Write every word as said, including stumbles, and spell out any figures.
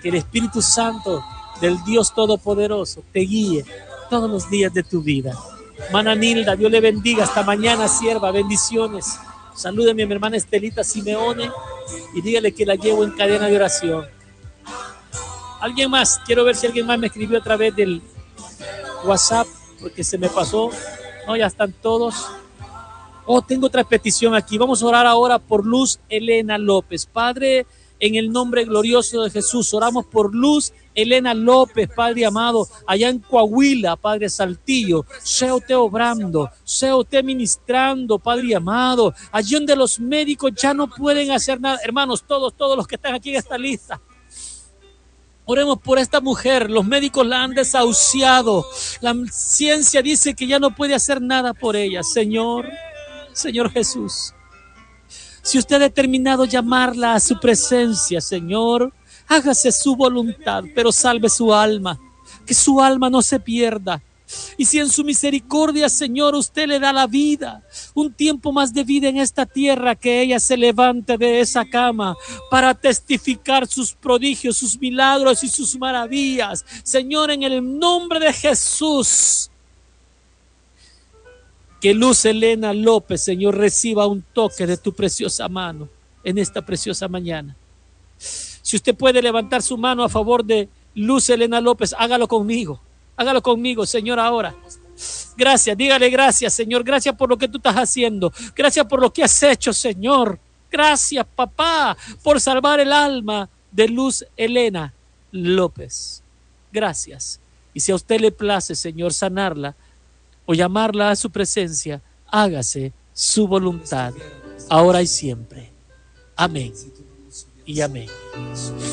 Que el Espíritu Santo del Dios Todopoderoso te guíe todos los días de tu vida. Hermana Nilda, Dios le bendiga. Hasta mañana, sierva. Bendiciones. Salúdeme a mi hermana Estelita Simeone y dígale que la llevo en cadena de oración. ¿Alguien más? Quiero ver si alguien más me escribió a través del WhatsApp, porque se me pasó. No, ya están todos. Oh, tengo otra petición aquí. Vamos a orar ahora por Luz Elena López. Padre, en el nombre glorioso de Jesús, oramos por Luz Elena López, Padre amado, allá en Coahuila, Padre Saltillo. Sea usted obrando, sea usted ministrando, Padre amado, allí donde los médicos ya no pueden hacer nada. Hermanos, todos, todos los que están aquí en esta lista, oremos por esta mujer. Los médicos la han desahuciado. La ciencia dice que ya no puede hacer nada por ella. Señor, Señor Jesús, si usted ha determinado llamarla a su presencia, Señor, hágase su voluntad, pero salve su alma, que su alma no se pierda. Y si en su misericordia, Señor, usted le da la vida, un tiempo más de vida en esta tierra, que ella se levante de esa cama para testificar sus prodigios, sus milagros y sus maravillas. Señor, en el nombre de Jesús, que Luz Elena López, Señor, reciba un toque de tu preciosa mano en esta preciosa mañana. Si usted puede levantar su mano a favor de Luz Elena López, hágalo conmigo. Hágalo conmigo, Señor, ahora. Gracias, dígale gracias, Señor. Gracias por lo que tú estás haciendo. Gracias por lo que has hecho, Señor. Gracias, papá, por salvar el alma de Luz Elena López. Gracias. Y si a usted le place, Señor, sanarla o llamarla a su presencia, hágase su voluntad, ahora y siempre. Amén y amén.